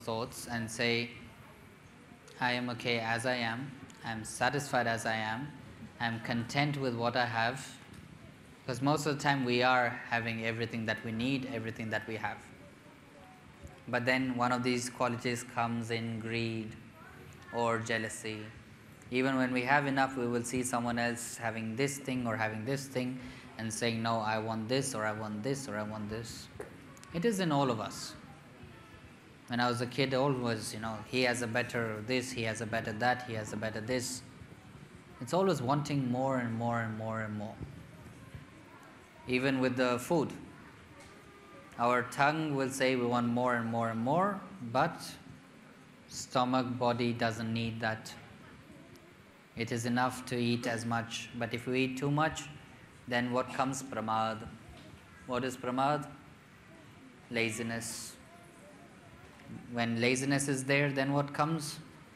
thoughts and say, I am okay as I am satisfied as I am content with what I have, because most of the time we are having everything that we need, everything that we have. But then one of these qualities comes in greed or jealousy. Even when we have enough, we will see someone else having this thing or having this thing and saying, no, I want this, or I want this, or I want this. It is in all of us. When I was a kid, always, he has a better this, he has a better that, he has a better this. It's always wanting more and more and more and more. Even with the food, our tongue will say we want more and more and more, but stomach, body doesn't need that. It is enough to eat as much, but if we eat too much, then what comes? Pramad. What is pramad? Laziness. When laziness is there, then what comes?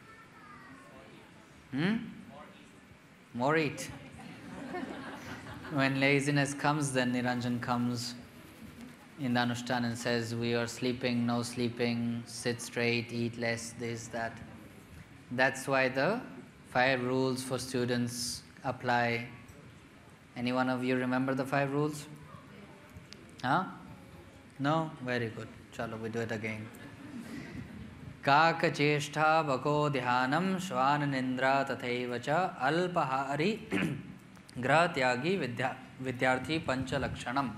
More eat. When laziness comes, then Niranjan comes in the Anushthan and says, we are sleeping, no sleeping, sit straight, eat less, this, that. That's why the 5 rules for students apply. Any one of you remember the 5 rules? Huh? No? Very good. Chalo, we do it again. Kaka cheshtha bhako dhyanam shvan nindra tathaiva cha alpahari graha tyagi vidyarthi pancha lakshanam.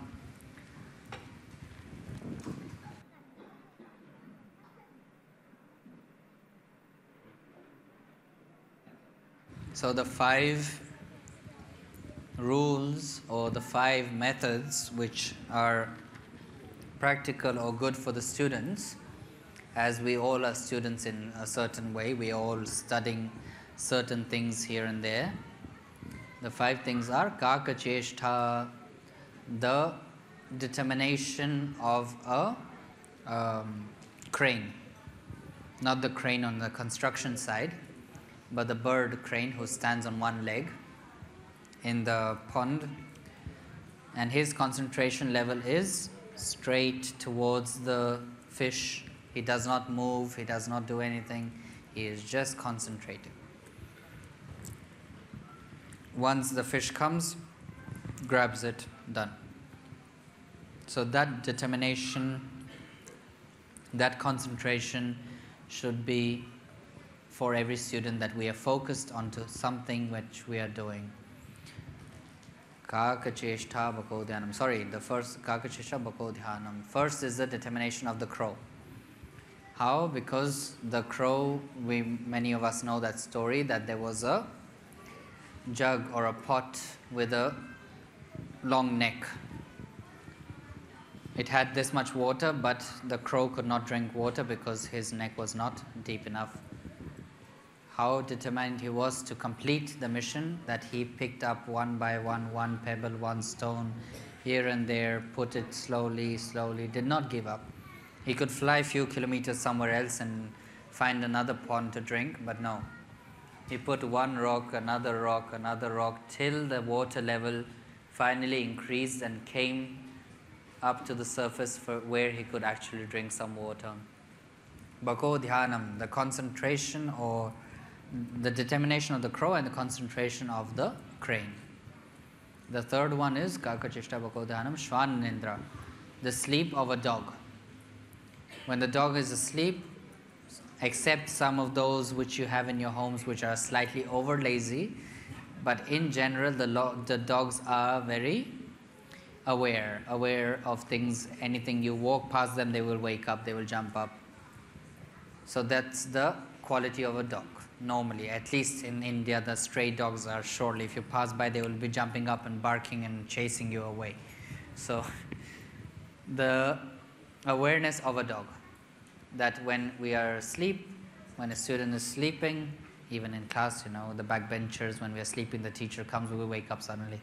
So the 5 rules or the 5 methods which are practical or good for the students, as we all are students in a certain way, we are all studying certain things here and there. The 5 things are Kaka Cheshtha, the determination of a crane. Not the crane on the construction side, but the bird crane who stands on one leg in the pond. And his concentration level is straight towards the fish. He does not move, he does not do anything, he is just concentrating. Once the fish comes, grabs it, done. So that determination, that concentration should be for every student, that we are focused onto something which we are doing. Kaka cheshtha bhako dhyanam. Sorry, the first Kaka cheshtha bhako dhyanam. First is the determination of the crow. How? Because the crow, many of us know that story, that there was a jug or a pot with a long neck. It had this much water, but the crow could not drink water because his neck was not deep enough. How determined he was to complete the mission, that he picked up one by one pebble, one stone, here and there, put it slowly, did not give up. He could fly a few kilometers somewhere else and find another pond to drink, but no. He put one rock, till the water level finally increased and came up to the surface for where he could actually drink some water. Bhako dhyanam, the concentration or the determination of the crow and the concentration of the crane. The third one is Kaka cheshta bhako dhyanam shvan nindra, the sleep of a dog. When the dog is asleep, except some of those which you have in your homes which are slightly over lazy, but in general the dogs are very aware of things. Anything you walk past them, they will wake up, they will jump up. So that's the quality of a dog. Normally, at least in India, the stray dogs are surely, if you pass by, they will be jumping up and barking and chasing you away. So the awareness of a dog, that when we are asleep, when a student is sleeping, even in class, the backbenchers, when we are sleeping, the teacher comes, we wake up suddenly.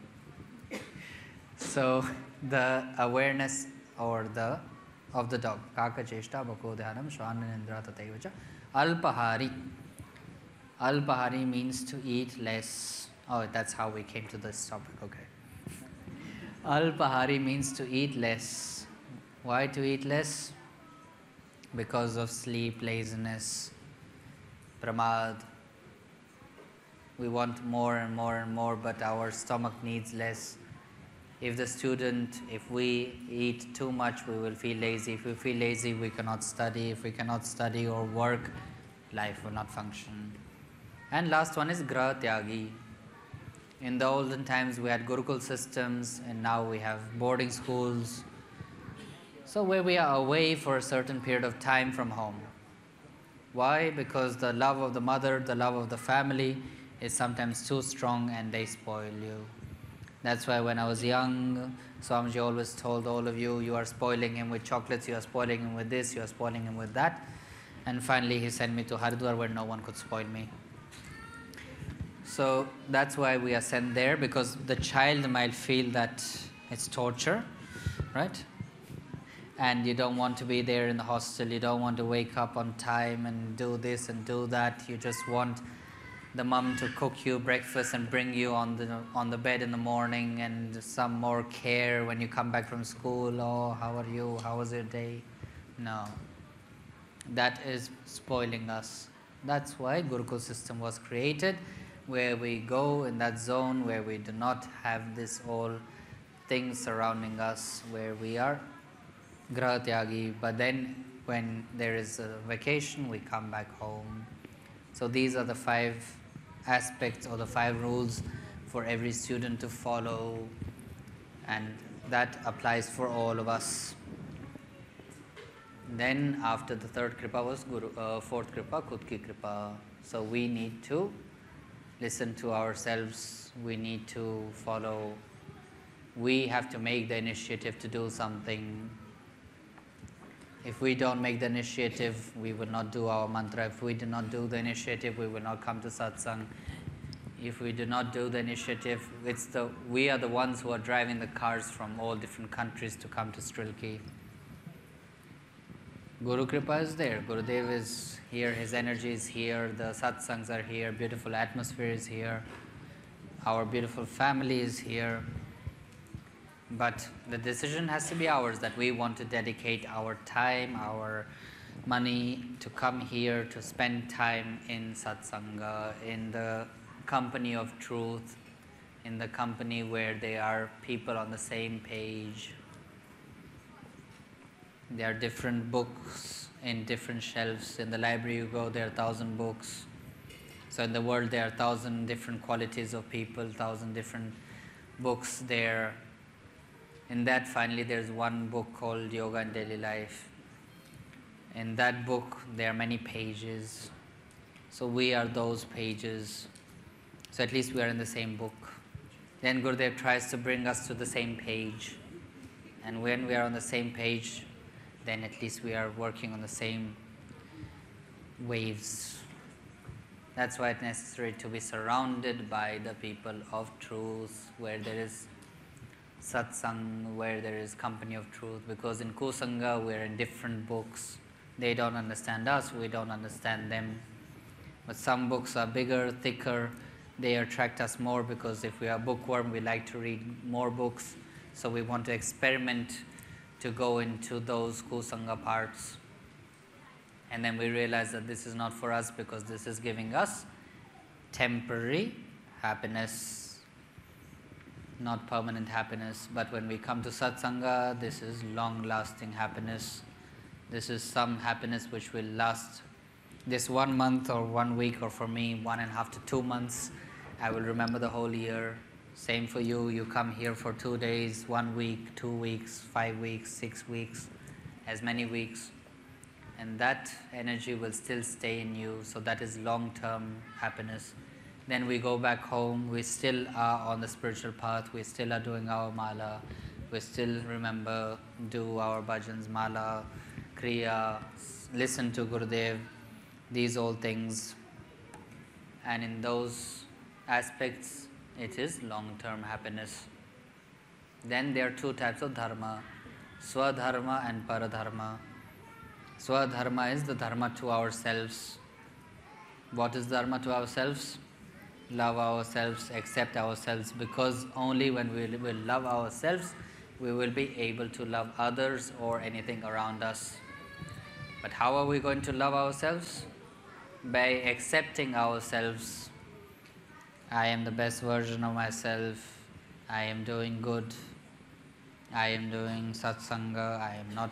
So the awareness of the dog. Kaka cheshta bhako dhyanam shvan nindra tathaiva cha alpahari. Alpahari means to eat less. Oh, that's how we came to this topic, okay. Alpahari means to eat less. Why to eat less? because of sleep, laziness, pramad. We want more and more and more, but our stomach needs less. If we eat too much, we will feel lazy. If we feel lazy, we cannot study. If we cannot study or work, life will not function. And last one is Graha Tyagi. In the olden times, we had Gurukul systems, and now we have boarding schools. So where we are away for a certain period of time from home. Why? Because the love of the mother, the love of the family is sometimes too strong and they spoil you. That's why when I was young, Swamiji always told all of you, you are spoiling him with chocolates, you are spoiling him with this, you are spoiling him with that. And finally he sent me to Haridwar where no one could spoil me. So that's why we are sent there, because the child might feel that it's torture, right? And you don't want to be there in the hostel, you don't want to wake up on time and do this and do that. You just want the mom to cook you breakfast and bring you on the bed in the morning, and some more care when you come back from school. Oh, how are you? How was your day? No. That is spoiling us. That's why Gurukul system was created, where we go in that zone where we do not have this all things surrounding us, where we are Graha Tyagi, but then when there is a vacation, we come back home. So these are the 5 aspects or the 5 rules for every student to follow, and that applies for all of us. Then after the 3rd kripa was 4th kripa, Khud ki kripa. So we need to listen to ourselves, we need to follow, we have to make the initiative to do something. If we don't make the initiative, we will not do our mantra. If we do not do the initiative, we will not come to satsang. If we do not do the initiative, we are the ones who are driving the cars from all different countries to come to Strilki. Guru Kripa is there, Gurudev is here, his energy is here, the satsangs are here, beautiful atmosphere is here, our beautiful family is here. But the decision has to be ours, that we want to dedicate our time, our money to come here to spend time in satsanga, in the company of truth, in the company where there are people on the same page. There are different books in different shelves. In the library you go, there are 1,000 books. So in the world there are 1,000 different qualities of people, 1,000 different books there. In that, finally, there's one book called Yoga and Daily Life. In that book, there are many pages. So we are those pages. So at least we are in the same book. Then Gurudev tries to bring us to the same page. And when we are on the same page, then at least we are working on the same waves. That's why it's necessary to be surrounded by the people of truth, where there is satsang, where there is company of truth, because in Kusanga we are in different books. They don't understand us, we don't understand them. But some books are bigger, thicker, they attract us more, because if we are bookworm, we like to read more books. So we want to experiment to go into those Kusanga parts. And then we realize that this is not for us, because this is giving us temporary happiness, not permanent happiness. But when we come to satsanga, this is long-lasting happiness. This is some happiness which will last this 1 month or 1 week, or for me 1.5 to 2 months. I will remember the whole year. Same for you. You come here for 2 days, 1 week, 2 weeks, 5 weeks, 6 weeks, as many weeks, and that energy will still stay in you. So that is long-term happiness. Then we go back home, we still are on the spiritual path, we still are doing our mala, we still remember, do our bhajans, mala, kriya, listen to Gurudev, these all things. And in those aspects, it is long-term happiness. Then there are 2 types of dharma, swadharma and paradharma. Swadharma is the dharma to ourselves. What is dharma to ourselves? Love ourselves, accept ourselves, because only when we will love ourselves, we will be able to love others or anything around us. But how are we going to love ourselves? By accepting ourselves. I am the best version of myself. I am doing good. I am doing satsanga. I am not